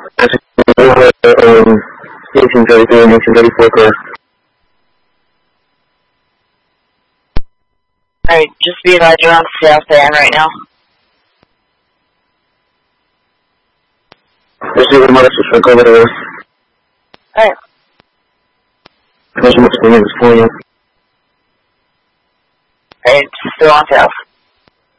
1833 and 1834 car. Alright, just be advised you're on South End right now. Recibo el martes, recover the rest. Alright. There's much thing in this for you. Alright, still on South.